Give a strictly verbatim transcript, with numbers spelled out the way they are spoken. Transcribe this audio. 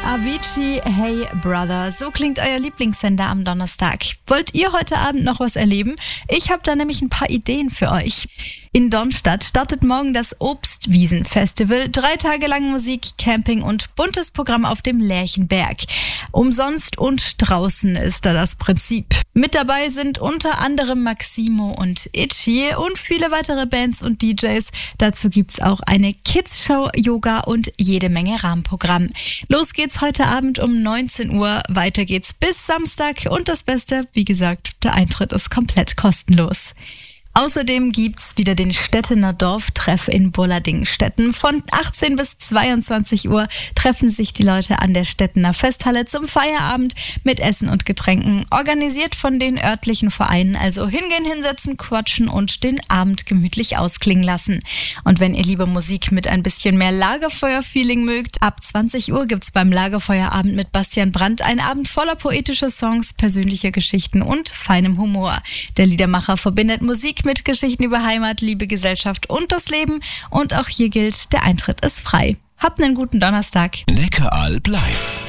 Avicii, Hey Brother, so klingt euer Lieblingssender am Donnerstag. Wollt ihr heute Abend noch was erleben? Ich habe da nämlich ein paar Ideen für euch. In Donstadt startet morgen das Obstwiesen-Festival. Drei Tage lang Musik, Camping und buntes Programm auf dem Lerchenberg. Umsonst und draußen ist da das Prinzip. Mit dabei sind unter anderem Maximo und Itchy und viele weitere Bands und D Js. Dazu gibt's auch eine Kids-Show, Yoga und jede Menge Rahmenprogramm. Los geht's heute Abend um neunzehn Uhr. Weiter geht's bis Samstag. Und das Beste, wie gesagt, der Eintritt ist komplett kostenlos. Außerdem gibt's wieder den Stettener Dorftreff in Bollardingstetten. Von achtzehn bis zweiundzwanzig Uhr treffen sich die Leute an der Stettener Festhalle zum Feierabend mit Essen und Getränken. Organisiert von den örtlichen Vereinen, also hingehen, hinsetzen, quatschen und den Abend gemütlich ausklingen lassen. Und wenn ihr lieber Musik mit ein bisschen mehr Lagerfeuer-Feeling mögt, ab zwanzig Uhr gibt's beim Lagerfeuerabend mit Bastian Brandt einen Abend voller poetischer Songs, persönlicher Geschichten und feinem Humor. Der Liedermacher verbindet Musik mit Geschichten über Heimat, Liebe, Gesellschaft und das Leben. Und auch hier gilt, der Eintritt ist frei. Habt einen guten Donnerstag. Neckaralb live.